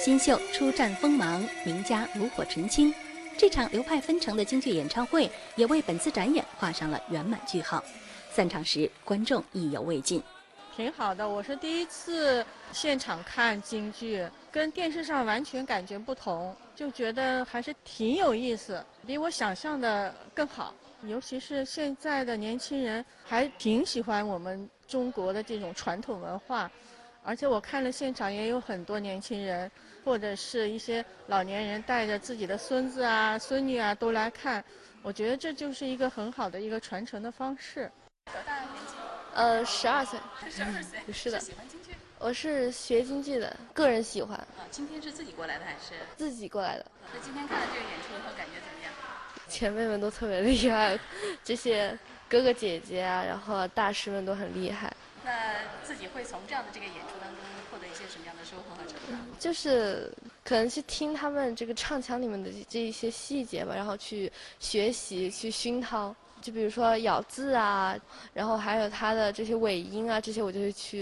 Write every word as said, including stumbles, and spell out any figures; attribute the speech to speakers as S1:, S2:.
S1: 新秀初绽锋芒，名家炉火纯青。这场流派纷呈的京剧演唱会也为本次展演画上了圆满句号。散场时，观众意犹未尽。
S2: 挺好的，我是第一次现场看京剧，跟电视上完全感觉不同，就觉得还是挺有意思，比我想象的更好。尤其是现在的年轻人还挺喜欢我们中国的这种传统文化，而且我看了现场也有很多年轻人或者是一些老年人带着自己的孙子啊孙女啊都来看，我觉得这就是一个很好的一个传承的方式。
S3: 多大年纪？
S4: 呃，十二岁。
S3: 十二岁。
S4: 是的。
S3: 是喜欢京剧？
S4: 我是学京剧的，个人喜欢。
S3: 啊，今天是自己过来的还是？
S4: 自己过来的。
S3: 那今天看了这个演出以后感觉怎么样？
S4: 前辈们都特别厉害，这些哥哥姐姐啊，然后大师们都很厉害。
S3: 那自己会从这样的这个演出当中获得一些什么样的收获和成长？
S4: 就是可能去听他们这个唱腔里面的这一些细节吧，然后去学习、去熏陶。就比如说咬字啊，然后还有它的这些尾音啊，这些我就会去